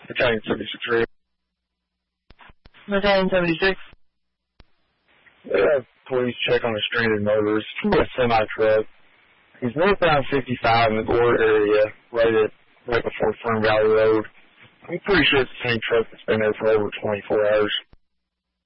Battalion 76. Battalion 76. Police check on a stranded motorist, a semi-truck. He's northbound 55 in the Gore area, right before Fern Valley Road. I'm pretty sure it's the same truck that's been there for over 24 hours.